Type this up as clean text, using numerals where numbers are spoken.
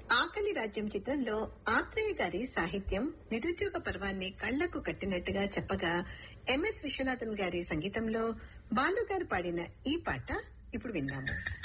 ఆకలి రాజ్యం చిత్రంలో ఆత్రేయ గారి సాహిత్యం నిరుద్యోగ పర్వాన్ని కళ్లకు కట్టినట్టుగా చెప్పగా ఎంఎస్ విశ్వనాథన్ గారి సంగీతంలో బాలు గారు పాడిన ఈ పాట ఇప్పుడు విందాము.